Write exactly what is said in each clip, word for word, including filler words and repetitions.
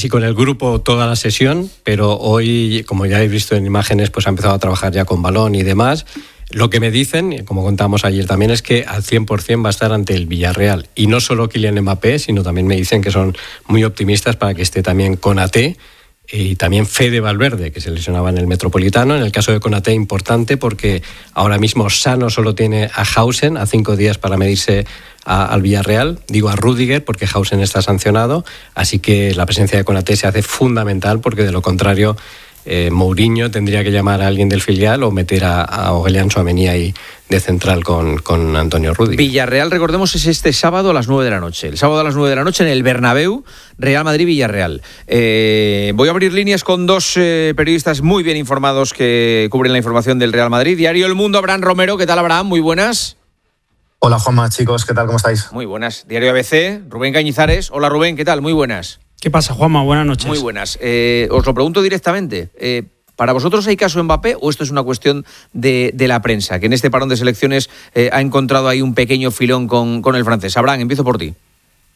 Sí, con el grupo toda la sesión, pero hoy, como ya habéis visto en imágenes, pues ha empezado a trabajar ya con balón y demás. Lo que me dicen, como contábamos ayer también, es que al cien por ciento va a estar ante el Villarreal. Y no solo Kylian Mbappé, sino también me dicen que son muy optimistas para que esté también Konaté y también Fede Valverde, que se lesionaba en el Metropolitano. En el caso de Konaté, importante porque ahora mismo sano solo tiene a Hausen a cinco días para medirse a, al Villarreal. Digo a Rüdiger porque Hausen está sancionado, así que la presencia de Konaté se hace fundamental porque de lo contrario eh, Mourinho tendría que llamar a alguien del filial o meter a, a Aurélien Tchouaméni ahí de central con, con Antonio Rüdiger. Villarreal, recordemos, es este sábado a las nueve de la noche. El sábado a las nueve de la noche en el Bernabéu, Real Madrid-Villarreal. Eh, voy a abrir líneas con dos eh, periodistas muy bien informados que cubren la información del Real Madrid. Diario El Mundo, Abraham Romero. ¿Qué tal, Abraham? Muy buenas. Hola, Juanma, chicos. ¿Qué tal? ¿Cómo estáis? Muy buenas. Diario A B C, Rubén Cañizares. Hola, Rubén. ¿Qué tal? Muy buenas. ¿Qué pasa, Juanma? Buenas noches. Muy buenas. Eh, os lo pregunto directamente. Eh, ¿Para vosotros hay caso Mbappé o esto es una cuestión de, de la prensa, que en este parón de selecciones eh, ha encontrado ahí un pequeño filón con, con el francés? Abraham, empiezo por ti.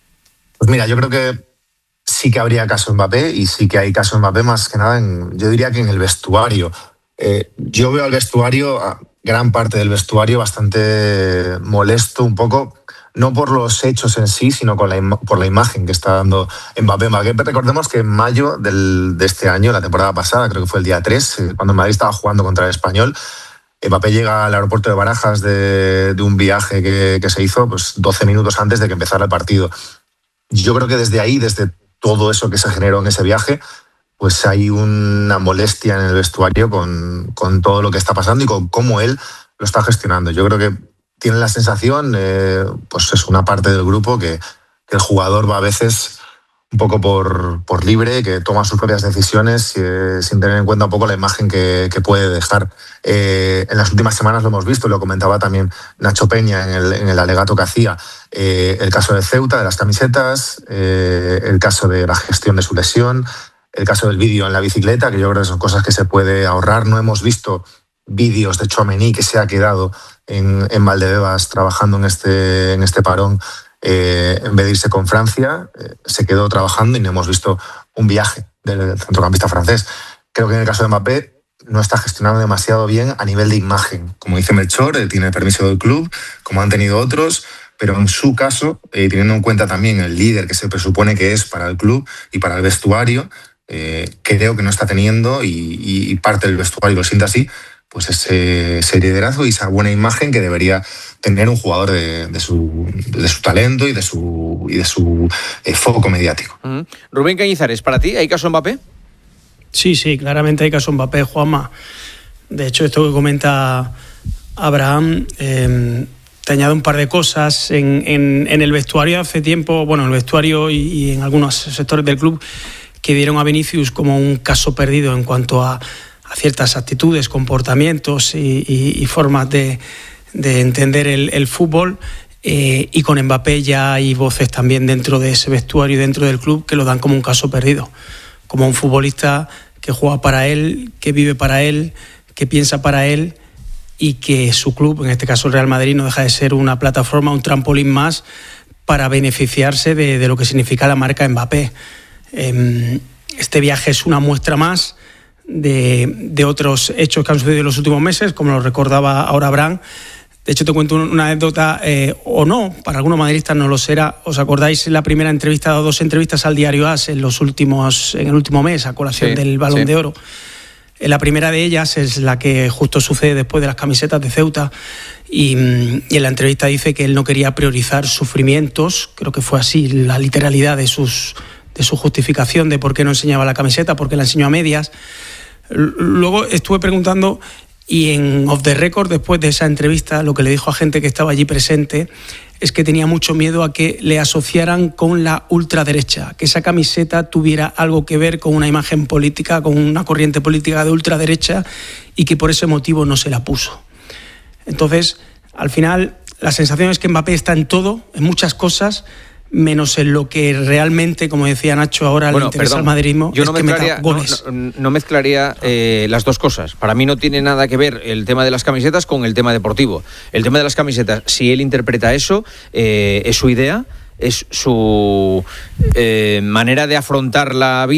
Pues mira, yo creo que sí que habría caso Mbappé y sí que hay caso Mbappé más que nada, en, yo diría que en el vestuario. Eh, yo veo al vestuario, a gran parte del vestuario, bastante molesto un poco, no por los hechos en sí, sino con la por la imagen que está dando Mbappé. Mbappé. Recordemos que en mayo del, de este año, la temporada pasada, creo que fue el día tres, cuando Madrid estaba jugando contra el Español, Mbappé llega al aeropuerto de Barajas de, de un viaje que, que se hizo pues, doce minutos antes de que empezara el partido. Yo creo que desde ahí, desde todo eso que se generó en ese viaje, pues hay una molestia en el vestuario con, con todo lo que está pasando y con cómo él lo está gestionando. Yo creo que tienen la sensación, eh, pues es una parte del grupo, que, que el jugador va a veces un poco por, por libre, que toma sus propias decisiones eh, sin tener en cuenta un poco la imagen que, que puede dejar. Eh, en las últimas semanas lo hemos visto, lo comentaba también Nacho Peña en el, en el alegato que hacía, eh, el caso de Ceuta, de las camisetas, eh, el caso de la gestión de su lesión, el caso del vídeo en la bicicleta, que yo creo que son cosas que se puede ahorrar. No hemos visto vídeos de Tchouaméni, que se ha quedado en, en Valdebebas trabajando en este, en este parón, eh, en vez de irse con Francia, eh, se quedó trabajando y no hemos visto un viaje del centrocampista francés. Creo que en el caso de Mbappé no está gestionando demasiado bien a nivel de imagen. Como dice Melchor, eh, tiene permiso del club, como han tenido otros, pero en su caso, eh, teniendo en cuenta también el líder que se presupone que es para el club y para el vestuario, eh, creo que no está teniendo, y, y parte del vestuario lo siente así, pues ese, ese liderazgo y esa buena imagen que debería tener un jugador de, de, su, de su talento y de su, y de su eh, foco mediático. Uh-huh. Rubén Cañizares, ¿para ti hay caso Mbappé? Sí, sí, claramente hay caso Mbappé, Juanma. De hecho, esto que comenta Abraham, eh, te añado un par de cosas. En, en, en el vestuario hace tiempo, bueno, en el vestuario y, y en algunos sectores del club, que dieron a Vinicius como un caso perdido en cuanto a a ciertas actitudes, comportamientos y, y, y formas de, de entender el, el fútbol, eh, y con Mbappé ya hay voces también dentro de ese vestuario y dentro del club que lo dan como un caso perdido, como un futbolista que juega para él, que vive para él, que piensa para él, y que su club, en este caso el Real Madrid, no deja de ser una plataforma, un trampolín más para beneficiarse de, de lo que significa la marca Mbappé. Eh, este viaje es una muestra más De, de otros hechos que han sucedido en los últimos meses, como lo recordaba ahora Abraham. De hecho, te cuento una anécdota, eh, o no, para algunos madridistas no lo será. ¿Os acordáis la primera entrevista, o dos entrevistas al diario AS en los últimos, en el último mes, a colación sí, del Balón sí. de Oro? La primera de ellas es la que justo sucede después de las camisetas de Ceuta, y, y en la entrevista dice que él no quería priorizar sufrimientos, creo que fue así la literalidad de sus de su justificación de por qué no enseñaba la camiseta, por qué la enseñó a medias. Luego estuve preguntando, y en Off the Record, después de esa entrevista, lo que le dijo a gente que estaba allí presente es que tenía mucho miedo a que le asociaran con la ultraderecha, que esa camiseta tuviera algo que ver con una imagen política, con una corriente política de ultraderecha, y que por ese motivo no se la puso. Entonces, al final, la sensación es que Mbappé está en todo, en muchas cosas, menos en lo que realmente, como decía Nacho, ahora bueno, le interesa perdón, al madridismo, yo es no que mezclaría, meta goles. No, no, no mezclaría eh, las dos cosas. Para mí no tiene nada que ver el tema de las camisetas con el tema deportivo. El tema de las camisetas, si él interpreta eso, eh, es su idea, es su eh, manera de afrontar la vida.